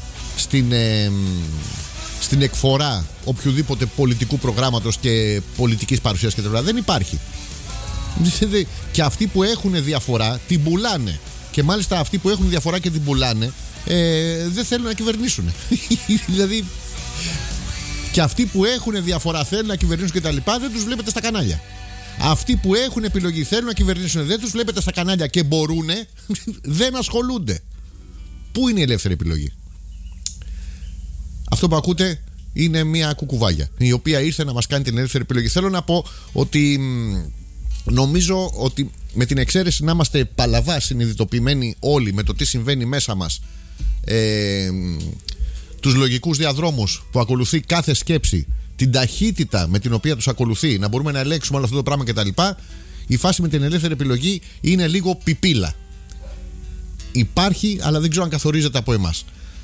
στην εκφορά οποιοδήποτε πολιτικού προγράμματος και πολιτικής παρουσίας και τέτοια? Δεν υπάρχει. Και αυτοί που έχουν διαφορά την πουλάνε. Και μάλιστα αυτοί που έχουν διαφορά και την πουλάνε δεν θέλουν να κυβερνήσουν. Δηλαδή, και αυτοί που έχουν διαφορά θέλουν να κυβερνήσουν και τα λοιπά, δεν τους βλέπετε στα κανάλια. Αυτοί που έχουν επιλογή θέλουν να κυβερνήσουν, δεν τους βλέπετε στα κανάλια και μπορούν, δεν ασχολούνται. Πού είναι η ελεύθερη επιλογή? Αυτό που ακούτε είναι μια κουκουβάγια, η οποία ήρθε να μας κάνει την ελεύθερη επιλογή. Θέλω να πω ότι νομίζω ότι, με την εξαίρεση να είμαστε παλαβά συνειδητοποιημένοι όλοι με το τι συμβαίνει μέσα μας, τους λογικούς διαδρόμους που ακολουθεί κάθε σκέψη, την ταχύτητα με την οποία τους ακολουθεί, να μπορούμε να ελέγξουμε όλο αυτό το πράγμα κτλ., η φάση με την ελεύθερη επιλογή είναι λίγο πιπίλα. Υπάρχει, αλλά δεν ξέρω αν καθορίζεται από εμάς.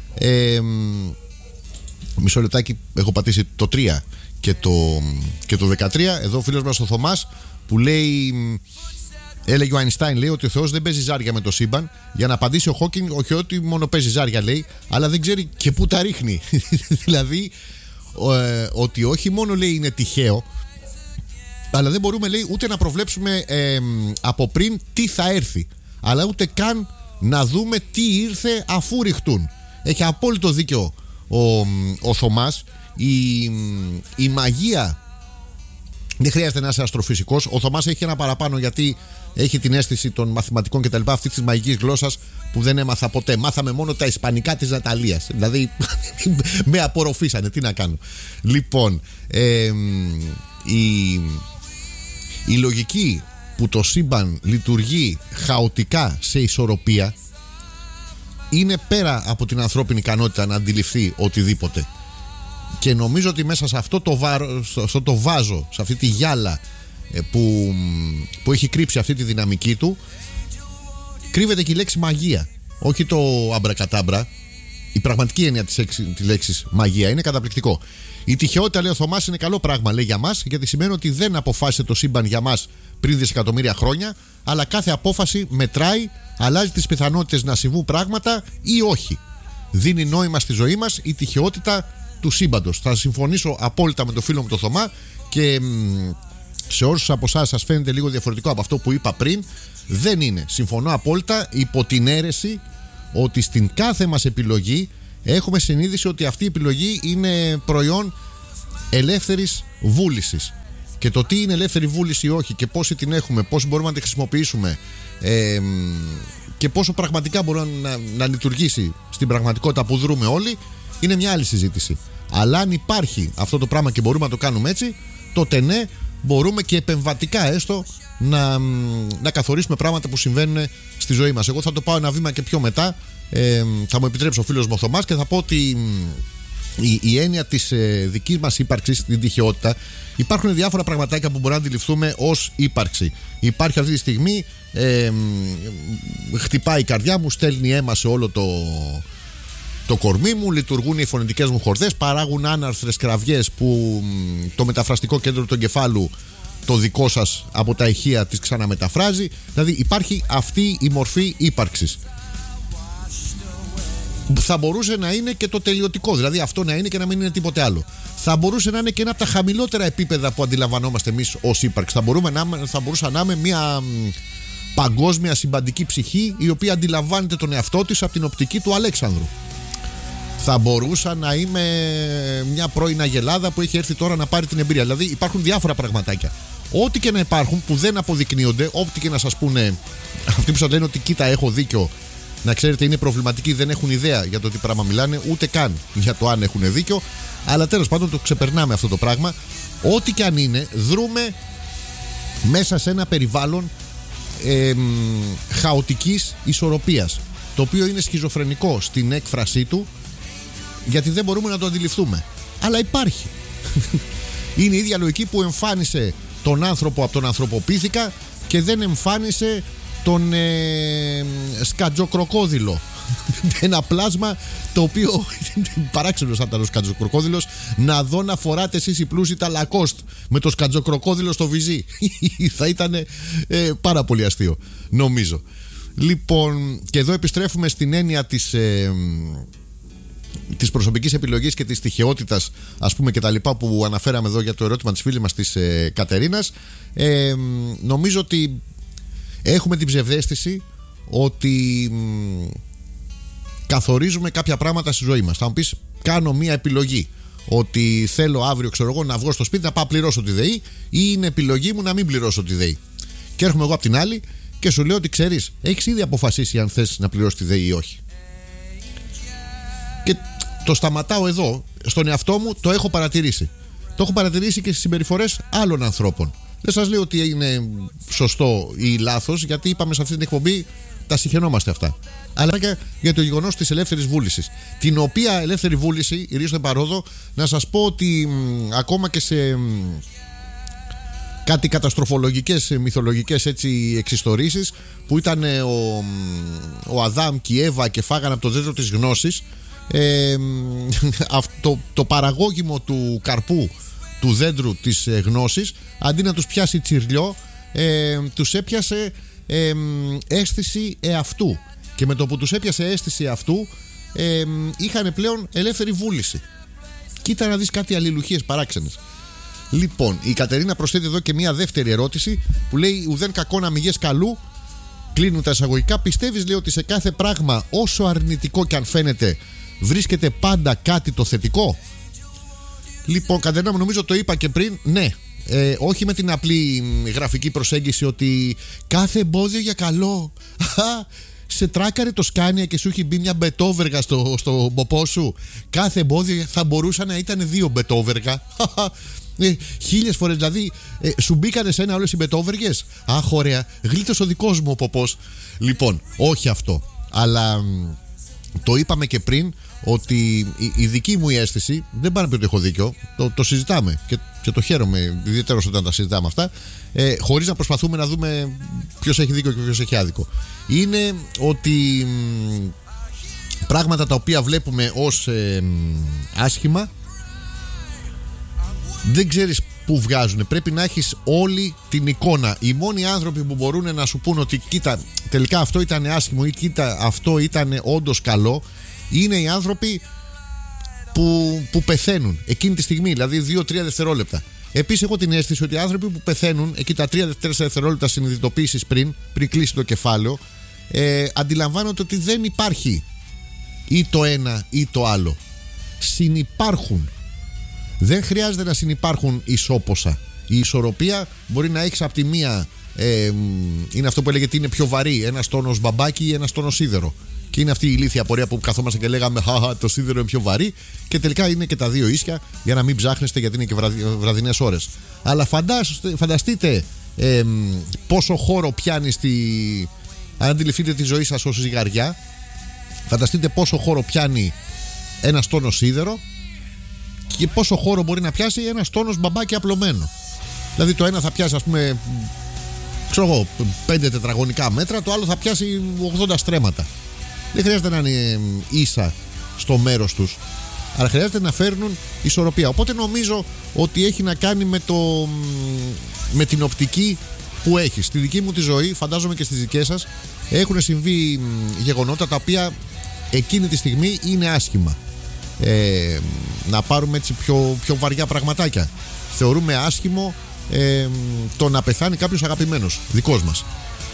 Μισό λεπτάκι, έχω πατήσει το 3 και το 13. Εδώ ο φίλος μας ο Θωμάς που λέει, έλεγε ο Αϊνστάιν, λέει ότι ο Θεός δεν παίζει ζάρια με το σύμπαν. Για να απαντήσει ο Χόκινγκ, όχι ότι μόνο παίζει ζάρια, λέει, αλλά δεν ξέρει και πού τα ρίχνει. Δηλαδή, ότι όχι μόνο, λέει, είναι τυχαίο, αλλά δεν μπορούμε, λέει, ούτε να προβλέψουμε από πριν τι θα έρθει, αλλά ούτε καν να δούμε τι ήρθε αφού ρηχτούν. Έχει απόλυτο δίκιο ο Θωμάς. Η μαγεία δεν χρειάζεται να είσαι αστροφυσικός. Ο Θωμάς έχει ένα παραπάνω, γιατί έχει την αίσθηση των μαθηματικών και τα λοιπά, αυτή της μαγικής γλώσσας που δεν έμαθα ποτέ. Μάθαμε μόνο τα ισπανικά της Ναταλίας. Δηλαδή με απορροφήσανε, τι να κάνω. Λοιπόν, η λογική που το σύμπαν λειτουργεί χαοτικά σε ισορροπία είναι πέρα από την ανθρώπινη ικανότητα να αντιληφθεί οτιδήποτε. Και νομίζω ότι μέσα σε αυτό το βάζο, σε αυτή τη γυάλα που έχει κρύψει αυτή τη δυναμική του, κρύβεται και η λέξη μαγεία. Όχι το αμπρακατάμπρα. Η πραγματική έννοια της λέξης μαγεία είναι καταπληκτικό. Η τυχαιότητα, λέει ο Θωμάς, είναι καλό πράγμα, λέει, για μας, γιατί σημαίνει ότι δεν αποφάσισε το σύμπαν για μας πριν δισεκατομμύρια χρόνια, αλλά κάθε απόφαση μετράει, αλλάζει τις πιθανότητες να συμβούν πράγματα ή όχι. Δίνει νόημα στη ζωή μας η τυχαιότητα του σύμπαντος. Θα συμφωνήσω απόλυτα με το φίλο μου το Θωμά, και σε όσους από εσάς σας φαίνεται λίγο διαφορετικό από αυτό που είπα πριν, δεν είναι. Συμφωνώ απόλυτα, υπό την αίρεση ότι στην κάθε μας επιλογή έχουμε συνείδηση ότι αυτή η επιλογή είναι προϊόν ελεύθερης βούλησης. Και το τι είναι ελεύθερη βούληση ή όχι, και πόσοι την έχουμε, πώς μπορούμε να τη χρησιμοποιήσουμε, και πόσο πραγματικά μπορεί να λειτουργήσει στην πραγματικότητα που δρούμε όλοι, είναι μια άλλη συζήτηση. Αλλά αν υπάρχει αυτό το πράγμα και μπορούμε να το κάνουμε έτσι, τότε ναι, μπορούμε και επεμβατικά έστω να καθορίσουμε πράγματα που συμβαίνουν στη ζωή μας. Εγώ θα το πάω ένα βήμα και πιο μετά. Θα μου επιτρέψει ο φίλος μου ο Θωμάς και θα πω ότι η έννοια της δικής μας ύπαρξης στην τυχαιότητα, υπάρχουν διάφορα πραγματάκια που μπορούμε να αντιληφθούμε ως ύπαρξη. Υπάρχει αυτή τη στιγμή, χτυπάει η καρδιά μου, στέλνει αίμα σε όλο το κορμί μου, λειτουργούν οι φωνητικές μου χορδές, παράγουν άναρθρες κραυγές που το μεταφραστικό κέντρο του εγκεφάλου, το δικό σας από τα ηχεία, τις ξαναμεταφράζει. Δηλαδή υπάρχει αυτή η μορφή ύπαρξης. Θα μπορούσε να είναι και το τελειωτικό, δηλαδή αυτό να είναι και να μην είναι τίποτε άλλο. Θα μπορούσε να είναι και ένα από τα χαμηλότερα επίπεδα που αντιλαμβανόμαστε εμείς ως ύπαρξη. Θα μπορούσε να είμαι μια παγκόσμια συμπαντική ψυχή η οποία αντιλαμβάνεται τον εαυτό της από την οπτική του Αλέξανδρου. Θα μπορούσα να είμαι μια πρώην αγελάδα που έχει έρθει τώρα να πάρει την εμπειρία. Δηλαδή υπάρχουν διάφορα πραγματάκια. Ό,τι και να υπάρχουν που δεν αποδεικνύονται, ό,τι και να σας πούνε αυτοί που σας λένε ότι κοίτα, έχω δίκιο, να ξέρετε είναι προβληματικοί, δεν έχουν ιδέα για το τι πράγμα μιλάνε, ούτε καν για το αν έχουν δίκιο. Αλλά τέλος πάντων το ξεπερνάμε αυτό το πράγμα. Ό,τι και αν είναι, δρούμε μέσα σε ένα περιβάλλον χαοτικής ισορροπίας, το οποίο είναι σχιζοφρενικό στην έκφρασή του, γιατί δεν μπορούμε να το αντιληφθούμε. Αλλά υπάρχει. Είναι η ίδια λογική που εμφάνισε τον άνθρωπο από τον ανθρωποποιήθηκα και δεν εμφάνισε τον σκατζοκροκόδιλο. Ένα πλάσμα το οποίο παράξενος θα ήταν ο σκατζοκροκόδιλος. Να δω να φοράτε εσείς οι πλούσιοι τα Λακόστ με το σκατζοκροκόδιλο στο βυζί. Θα ήταν πάρα πολύ αστείο, νομίζω. Λοιπόν, και εδώ επιστρέφουμε στην έννοια της προσωπικής επιλογής και της τυχαιότητας, ας πούμε, και τα λοιπά που αναφέραμε εδώ για το ερώτημα της φίλης μας της Κατερίνας. Νομίζω ότι έχουμε την ψευδαίσθηση ότι καθορίζουμε κάποια πράγματα στη ζωή μας. Θα μου πεις, κάνω μία επιλογή ότι θέλω αύριο, ξέρω εγώ, να βγω στο σπίτι να πάω πληρώσω τη ΔΕΗ, ή είναι επιλογή μου να μην πληρώσω τη ΔΕΗ. Και έρχομαι εγώ απ' την άλλη και σου λέω ότι ξέρεις, έχεις ήδη αποφασίσει αν θες να πληρώσεις τη ΔΕΗ ή όχι. Και το σταματάω εδώ. Στον εαυτό μου το έχω παρατηρήσει. Το έχω παρατηρήσει και στις συμπεριφορές άλλων ανθρώπων. Δεν σας λέω ότι είναι σωστό ή λάθος, γιατί είπαμε σε αυτή την εκπομπή τα συχαινόμαστε αυτά. Αλλά και για το γεγονός της ελεύθερης βούλησης. Την οποία ελεύθερη βούληση, ηρίστον παρόδο, να σας πω ότι ακόμα και σε κάτι καταστροφολογικές, μυθολογικές έτσι εξιστορήσεις, που ήταν ο Αδάμ και η Εύα και φάγανε από το δέντρο της γνώσης, το παραγώγημο του καρπού του δέντρου της γνώσης, αντί να τους πιάσει τσιρλιό, τους έπιασε αίσθηση εαυτού. Και με το που τους έπιασε αίσθηση εαυτού, είχαν πλέον ελεύθερη βούληση. Κοίτα να δεις κάτι αλληλουχίες παράξενες. Λοιπόν, η Κατερίνα προσθέτει εδώ και μια δεύτερη ερώτηση που λέει: ουδέν κακό να μηγές καλού. Κλείνουν τα εισαγωγικά. Πιστεύεις, λέει, ότι σε κάθε πράγμα, όσο αρνητικό και αν φαίνεται, βρίσκεται πάντα κάτι το θετικό? Λοιπόν, Κατερίνα μου, νομίζω το είπα και πριν. Ναι, όχι με την απλή γραφική προσέγγιση ότι κάθε εμπόδιο για καλό. Σε τράκαρε το Σκάνια και σου έχει μπει μια μπετόβεργα στο ποπό σου. Κάθε εμπόδιο θα μπορούσε να ήταν 2 μπετόβεργα. 1000 φορές, δηλαδή σου μπήκανε σε ένα όλες οι μπετόβεργες. Αχ, ωραία, γλίτωσε ο δικός μου ο ποπός. Λοιπόν, όχι αυτό. Αλλά το είπαμε και πριν ότι η δική μου η αίσθηση, δεν πάνε να πει ότι έχω δίκιο, το συζητάμε και το χαίρομαι ιδιαίτερα όταν τα συζητάμε αυτά, χωρίς να προσπαθούμε να δούμε ποιος έχει δίκιο και ποιος έχει άδικο. Είναι ότι πράγματα τα οποία βλέπουμε ως άσχημα δεν ξέρεις που βγάζουν. Πρέπει να έχεις όλη την εικόνα. Οι μόνοι άνθρωποι που μπορούν να σου πούν ότι κοίτα, τελικά αυτό ήταν άσχημο ή κοίτα, αυτό ήταν όντως καλό, είναι οι άνθρωποι που πεθαίνουν εκείνη τη στιγμή, δηλαδή 2-3 δευτερόλεπτα. Επίσης, έχω την αίσθηση ότι οι άνθρωποι που πεθαίνουν εκεί τα 3 δευτερόλεπτα συνειδητοποίησης πριν κλείσει το κεφάλαιο, αντιλαμβάνονται ότι δεν υπάρχει ή το ένα ή το άλλο. Συνυπάρχουν. Δεν χρειάζεται να συνυπάρχουν ισόποσα. Η ισορροπία μπορεί να έχεις από τη μία, είναι αυτό που έλεγε ότι είναι πιο βαρύ, ένας τόνος μπαμπάκι ή ένας τόνος σίδερο. Και είναι αυτή η ηλίθια πορεία που καθόμαστε και λέγαμε το σίδερο είναι πιο βαρύ, και τελικά είναι και τα δύο ίσια, για να μην ψάχνεστε, γιατί είναι και βραδινές ώρες. Αλλά φανταστείτε πόσο χώρο πιάνει αν αντιληφθείτε τη ζωή σας ως ζυγαριά, φανταστείτε πόσο χώρο πιάνει ένας τόνος σίδερο και πόσο χώρο μπορεί να πιάσει ένας τόνος μπαμπάκι απλωμένο. Δηλαδή το ένα θα πιάσει, ας πούμε, 5 τετραγωνικά μέτρα, το άλλο θα πιάσει 80 στρέμματα. Δεν χρειάζεται να είναι ίσα στο μέρος τους, αλλά χρειάζεται να φέρνουν ισορροπία. Οπότε νομίζω ότι έχει να κάνει με την οπτική που έχει. Στη δική μου τη ζωή, φαντάζομαι και στις δικές σας, έχουν συμβεί γεγονότα τα οποία εκείνη τη στιγμή είναι άσχημα. Να πάρουμε έτσι πιο βαριά πραγματάκια. Θεωρούμε άσχημο το να πεθάνει κάποιος αγαπημένος δικός μας,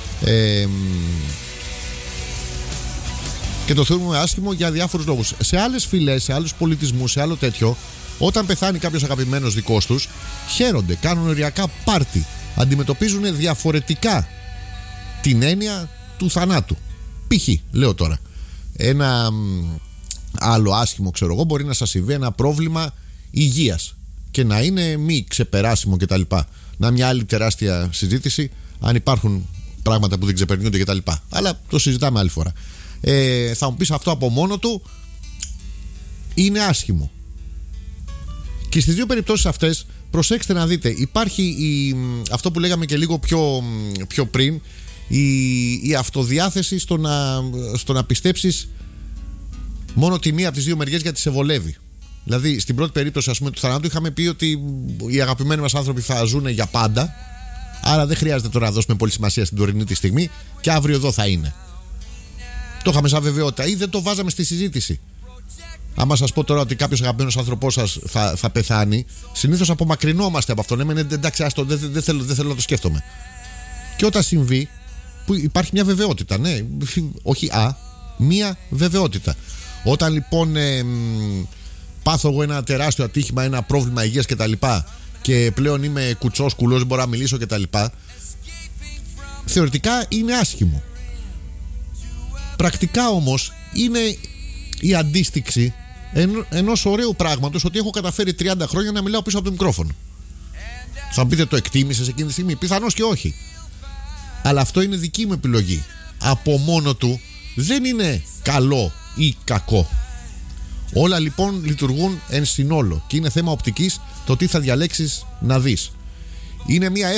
και το θεωρούμε άσχημο για διάφορους λόγους. Σε άλλες φυλές, σε άλλους πολιτισμούς, σε άλλο τέτοιο, όταν πεθάνει κάποιος αγαπημένος δικός τους, χαίρονται, κάνουν οριακά πάρτι, αντιμετωπίζουν διαφορετικά την έννοια του θανάτου. Π.χ. λέω τώρα, ένα άλλο άσχημο, ξέρω εγώ, μπορεί να σας συμβεί ένα πρόβλημα υγείας και να είναι μη ξεπεράσιμο κτλ. Να μια άλλη τεράστια συζήτηση αν υπάρχουν πράγματα που δεν ξεπερνιούνται κτλ. Αλλά το συζητάμε άλλη φορά. Θα μου πεις, αυτό από μόνο του είναι άσχημο. Και στις δύο περιπτώσεις αυτές, προσέξτε να δείτε, υπάρχει αυτό που λέγαμε και λίγο πιο πριν, η αυτοδιάθεση στο να πιστέψεις μόνο τη μία από τις δύο μεριές, γιατί σε βολεύει. Δηλαδή στην πρώτη περίπτωση, ας πούμε, του θανάτου, είχαμε πει ότι οι αγαπημένοι μας άνθρωποι θα ζουν για πάντα, άρα δεν χρειάζεται τώρα να δώσουμε πολύ σημασία στην τωρινή τη στιγμή, και αύριο εδώ θα είναι. Το είχαμε σαν βεβαιότητα, ή δεν το βάζαμε στη συζήτηση. Άμα σας πω τώρα ότι κάποιος αγαπημένος άνθρωπός σας θα πεθάνει, συνήθως απομακρυνόμαστε από αυτό. Ναι, εντάξει, άστο, δεν θέλω να το σκέφτομαι. Και όταν συμβεί, που υπάρχει μια βεβαιότητα, ναι, όχι μια βεβαιότητα. Όταν λοιπόν πάθω εγώ ένα τεράστιο ατύχημα, ένα πρόβλημα υγείας κτλ., και πλέον είμαι κουτσός, κουλός, δεν μπορώ να μιλήσω κτλ., θεωρητικά είναι άσχημο. Πρακτικά όμως είναι η αντίστοιξη ενός ωραίου πράγματος, ότι έχω καταφέρει 30 χρόνια να μιλάω πίσω από το μικρόφωνο. Θα μου πείτε, το εκτίμησες εκείνη τη στιγμή? Πιθανώς και όχι. Αλλά αυτό είναι δική μου επιλογή. Από μόνο του δεν είναι καλό ή κακό. Όλα λοιπόν λειτουργούν εν συνόλο και είναι θέμα οπτικής το τι θα διαλέξεις να δεις. Είναι μια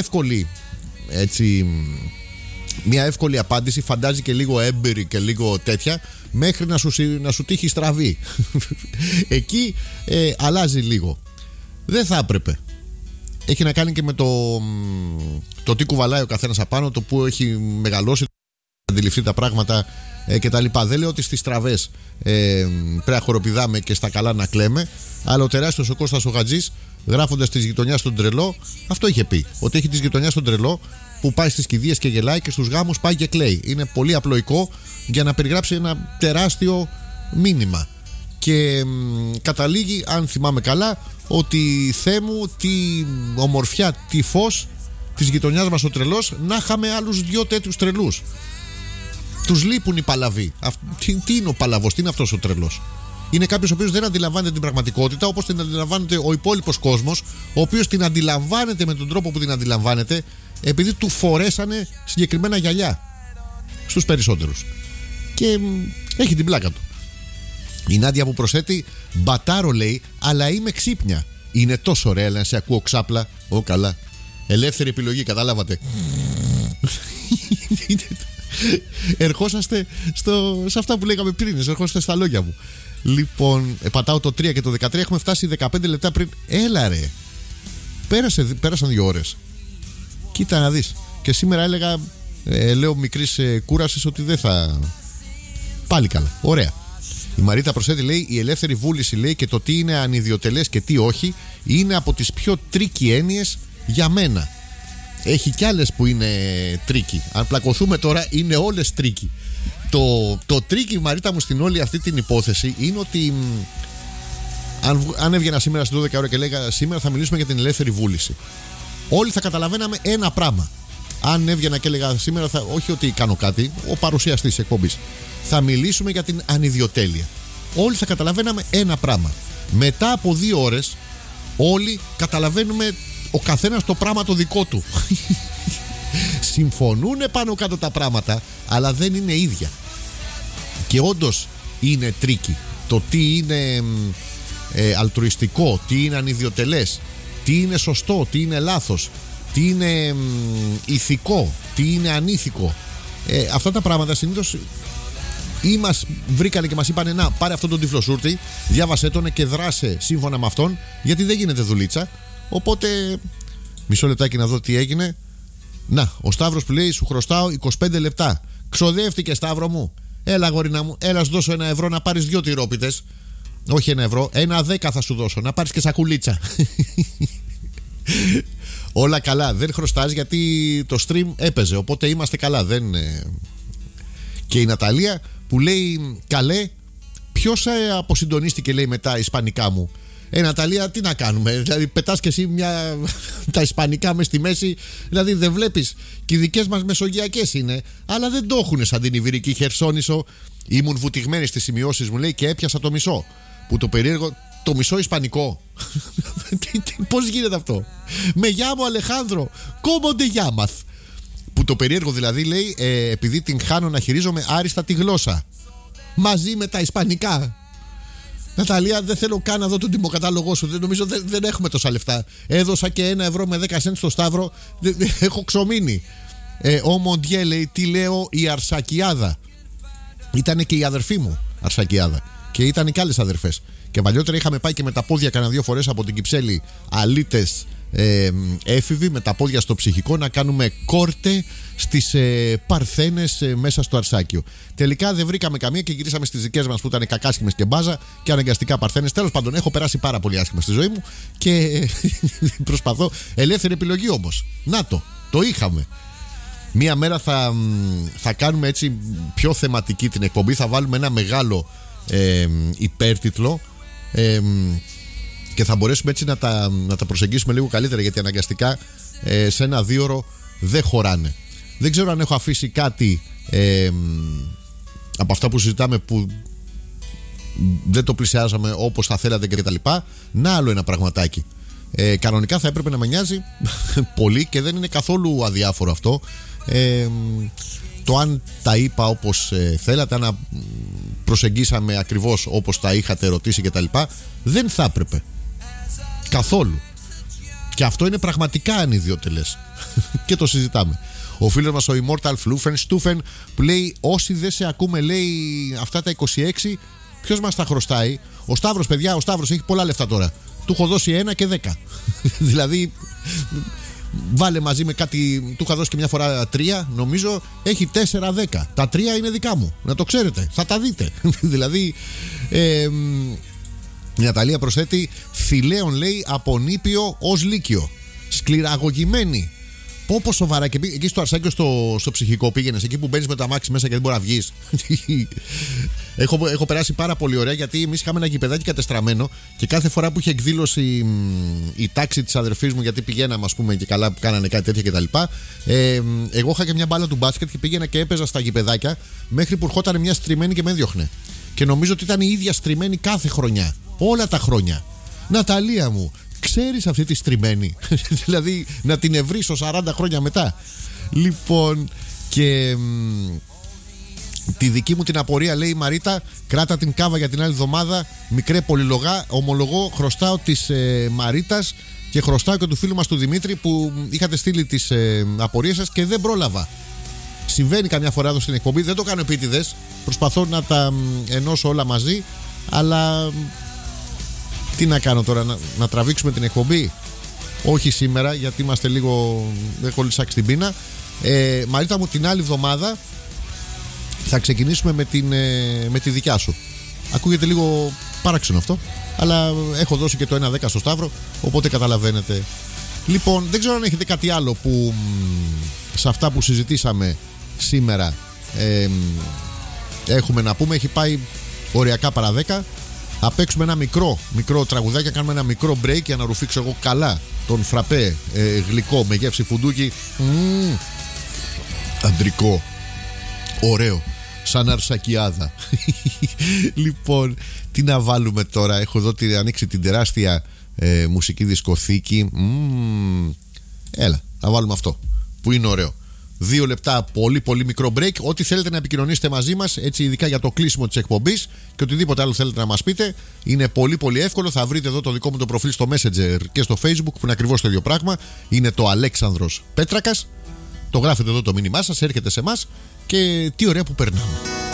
εύκολη απάντηση, φαντάζει και λίγο έμπειρη και λίγο τέτοια, μέχρι να σου τύχει στραβή. Εκεί αλλάζει λίγο. Δεν θα έπρεπε. Έχει να κάνει και με το τι κουβαλάει ο καθένας απάνω, το που έχει μεγαλώσει, να αντιληφθεί τα πράγματα κτλ. Δεν λέω ότι στις στραβές πρέπει να χοροπηδάμε και στα καλά να κλαίμε, αλλά ο τεράστιος ο Κώστας ο Γατζής, γράφοντας της γειτονιάς στον τρελό, αυτό είχε πει. Ότι έχει της γειτονιάς στον τρελό που πάει στις κηδείες και γελάει, και στους γάμους πάει και κλαίει. Είναι πολύ απλοϊκό για να περιγράψει ένα τεράστιο μήνυμα. Και καταλήγει, αν θυμάμαι καλά, ότι Θεέ μου, τι ομορφιά, τι φως της γειτονιάς μας ο τρελός, να είχαμε άλλους 2 τέτοιους τρελούς. Τους λείπουν οι παλαβοί. Τι είναι ο παλαβός, τι είναι αυτός ο τρελός? Είναι κάποιος ο οποίος δεν αντιλαμβάνεται την πραγματικότητα όπως την αντιλαμβάνεται ο υπόλοιπος κόσμος, ο οποίος την αντιλαμβάνεται με τον τρόπο που την αντιλαμβάνεται, επειδή του φορέσανε συγκεκριμένα γυαλιά, στους περισσότερους. Και έχει την πλάκα του. Η Νάντια που προσθέτει, μπατάρο λέει, αλλά είμαι ξύπνια. Είναι τόσο ωραία να σε ακούω ξάπλα. Καλά. Ελεύθερη επιλογή, καταλάβατε. Ερχόσαστε σε αυτά που λέγαμε πριν, ερχόσαστε στα λόγια μου. Λοιπόν, πατάω το 3 και το 13, έχουμε φτάσει 15 λεπτά πριν. Έλα ρε, πέρασαν 2 ώρες. Κοίτα να δεις. Και σήμερα έλεγα, λέω μικρής κούρασης, ότι δεν θα... Πάλι καλά, ωραία. Η Μαρίτα προσθέτει, λέει, η ελεύθερη βούληση, λέει, και το τι είναι ανιδιοτελές και τι όχι, είναι από τις πιο τρίκι έννοιες για μένα. έχει κι άλλες που είναι τρίκι. Αν πλακωθούμε τώρα, είναι όλες τρίκι. Το τρίκι, Μαρίτα μου, στην όλη αυτή την υπόθεση είναι ότι αν έβγαινα σήμερα στις 12 ώρα και λέγα σήμερα θα μιλήσουμε για την ελεύθερη βούληση, όλοι θα καταλαβαίναμε ένα πράγμα. Αν έβγαινα και έλεγα σήμερα, όχι ότι κάνω κάτι, ο παρουσιαστής εκπομπής, θα μιλήσουμε για την ανιδιοτέλεια, όλοι θα καταλαβαίναμε ένα πράγμα. Μετά από 2 ώρες όλοι καταλαβαίνουμε ο καθένας το πράγμα το δικό του. Συμφωνούν πάνω κάτω τα πράγματα, αλλά δεν είναι ίδια. Και όντως είναι τρίκι το τι είναι αλτρουιστικό, τι είναι ανιδιοτελές, τι είναι σωστό, τι είναι λάθος, τι είναι ηθικό, τι είναι ανήθικο. Αυτά τα πράγματα συνήθως ή μας βρήκανε και μας είπανε να πάρε αυτόν τον τυφλοσούρτη, διάβασέ τον και δράσε σύμφωνα με αυτόν, γιατί δεν γίνεται δουλίτσα. Οπότε μισό λεπτάκι να δω τι έγινε. Να, ο Σταύρος που λέει σου χρωστάω 25 λεπτά. Ξοδεύτηκε, Σταύρο μου. Έλα γορίνα μου, έλα σου δώσω 1 ευρώ να πάρεις 2 τυρόπιτες. Όχι 1 ευρώ, 1,10 θα σου δώσω να πάρεις και σακουλίτσα. Όλα καλά, δεν χρωστάς γιατί το stream έπαιζε, οπότε είμαστε καλά. Και η Ναταλία που λέει καλέ, ποιος αποσυντονίστηκε, λέει, μετά ισπανικά μου. Ναταλία, τι να κάνουμε, δηλαδή πετάς και εσύ τα ισπανικά μες στη μέση, δηλαδή δεν βλέπεις, και οι δικές μας μεσογειακές είναι, αλλά δεν το έχουν σαν την Ιβηρική Χερσόνησο. Ήμουν βουτυγμένη στις σημειώσεις μου, λέει, και έπιασα το μισό. Που το περίεργο, το μισό ισπανικό. Πώς γίνεται αυτό? Με γιάμο Αλεχάνδρο, κόμονται γιάμαθ. Που το περίεργο δηλαδή, λέει, επειδή την χάνω να χειρίζομαι άριστα τη γλώσσα, μαζί με τα ισπανικά. Ναταλία, δεν θέλω καν να δω τον τιμοκατάλογό σου. Νομίζω δεν έχουμε τόσα λεφτά. Έδωσα και 1 ευρώ με 10 cents στο Σταύρο. Έχω ξομείνει. Ο Μοντιέ, λέει, τι λέω, η Αρσακιάδα. Ήτανε και η αδερφή μου Αρσακιάδα. Και ήταν και άλλες αδερφές. Και παλιότερα είχαμε πάει και με τα πόδια κανένα 2 φορές από την Κυψέλη, αλίτες έφηβοι, με τα πόδια στο ψυχικό, να κάνουμε κόρτε στις παρθένες μέσα στο Αρσάκιο. Τελικά δεν βρήκαμε καμία και γυρίσαμε στις δικές μας που ήταν κακάσχημες και μπάζα και αναγκαστικά παρθένες. Τέλος πάντων, έχω περάσει πάρα πολύ άσχημα στη ζωή μου και προσπαθώ. Ελεύθερη επιλογή όμως. Να το είχαμε. Μία μέρα θα κάνουμε έτσι πιο θεματική την εκπομπή. Θα βάλουμε ένα μεγάλο υπέρτιτλο και θα μπορέσουμε έτσι να τα προσεγγίσουμε λίγο καλύτερα, γιατί αναγκαστικά σε 1 2ωρο δεν χωράνε. Δεν ξέρω αν έχω αφήσει κάτι από αυτά που συζητάμε που δεν το πλησιάζαμε όπως θα θέλατε και τα λοιπά. Να, άλλο ένα πραγματάκι. Κανονικά θα έπρεπε να με νοιάζει πολύ και δεν είναι καθόλου αδιάφορο αυτό. Το αν τα είπα όπως θέλατε, αν προσεγγίσαμε ακριβώς όπως τα είχατε ρωτήσει κτλ. Δεν θα έπρεπε καθόλου. Και αυτό είναι πραγματικά ανιδιοτελές. Και το συζητάμε. Ο φίλος μας ο Immortal Flufen Stufen που λέει όσοι δεν σε ακούμε, λέει, αυτά τα 26, ποιος μας τα χρωστάει? Ο Σταύρος, παιδιά, ο Σταύρος έχει πολλά λεφτά τώρα. Του έχω δώσει 1 και 10. Δηλαδή βάλε μαζί με κάτι, του είχα δώσει και μια φορά 3, νομίζω, έχει 4-10. Τα 3 είναι δικά μου, να το ξέρετε, θα τα δείτε. Δηλαδή η Ναταλία προσθέτει Θηλαίων, λέει, από νήπιο ως λύκειο, σκληραγωγημένη. Πω σοβαρά. Και εκεί στο Αρσάκιο στο ψυχικό πήγαινες, εκεί που μπαίνεις με το αμάξι μέσα και δεν μπορεί να βγεις. Έχω περάσει πάρα πολύ ωραία, γιατί εμείς είχαμε ένα γηπεδάκι κατεστραμμένο και κάθε φορά που είχε εκδήλωση η τάξη της αδερφής μου, γιατί πηγαίναμε, ας πούμε, και καλά που κάνανε κάτι τέτοια κτλ. Εγώ είχα και μια μπάλα του μπάσκετ και πήγαινα και έπαιζα στα γηπεδάκια μέχρι που ερχόταν μια στριμμένη και με έδιωχνε. Και νομίζω ότι ήταν η ίδια στριμμένη κάθε χρονιά. Όλα τα χρόνια. Ναταλία μου, ξέρεις αυτή τη στριμμένη? Δηλαδή να την ευρύσω 40 χρόνια μετά. Λοιπόν, και τη δική μου την απορία, λέει η Μαρίτα, κράτα την κάβα για την άλλη εβδομάδα. Μικρέ πολυλογά, ομολογώ, χρωστάω της Μαρίτας και χρωστάω και του φίλου μας του Δημήτρη που είχατε στείλει τις απορίες σας και δεν πρόλαβα. Συμβαίνει καμιά φορά εδώ στην εκπομπή, δεν το κάνω επίτηδες. Προσπαθώ να τα ενώσω όλα μαζί, αλλά τι να κάνω τώρα, να τραβήξουμε την εκπομπή? Όχι σήμερα, γιατί είμαστε λίγο, έχω λυσάξει την πείνα. Μαρίτα μου, την άλλη εβδομάδα θα ξεκινήσουμε με τη δικιά σου. Ακούγεται λίγο παράξενο αυτό, αλλά έχω δώσει και το 1-10 στο Σταύρο, οπότε καταλαβαίνετε Λοιπόν, δεν ξέρω αν έχετε κάτι άλλο που σε αυτά που συζητήσαμε σήμερα έχουμε να πούμε. Έχει πάει οριακά παρά 10. Θα παίξουμε ένα μικρό τραγουδάκι, να κάνουμε ένα μικρό break για να ρουφήξω εγώ καλά τον φραπέ γλυκό με γεύση φουντούκι. Αντρικό. Ωραίο. Σαν αρσακιάδα. Λοιπόν, τι να βάλουμε τώρα? Έχω εδώ ανοίξει την τεράστια μουσική δισκοθήκη. Έλα, να βάλουμε αυτό που είναι ωραίο. 2 λεπτά, πολύ μικρό break. Ό,τι θέλετε να επικοινωνήσετε μαζί μας, έτσι ειδικά για το κλείσιμο της εκπομπής και οτιδήποτε άλλο θέλετε να μας πείτε, είναι πολύ εύκολο. Θα βρείτε εδώ το δικό μου το προφίλ στο Messenger και στο Facebook, που είναι ακριβώς το ίδιο πράγμα. Είναι το Αλέξανδρος Πέτρακας. Το γράφετε εδώ το μήνυμά σας, έρχεται σε εμάς και τι ωραία που περνάμε.